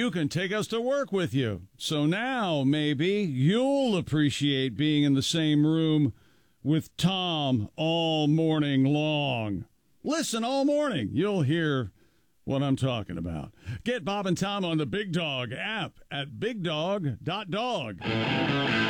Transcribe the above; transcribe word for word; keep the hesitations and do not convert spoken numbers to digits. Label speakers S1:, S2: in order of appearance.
S1: you can take us to work with you. So now maybe you'll appreciate being in the same room with Tom all morning long. Listen all morning. You'll hear what I'm talking about. Get Bob and Tom on the Big Dog app at big dog dot dog.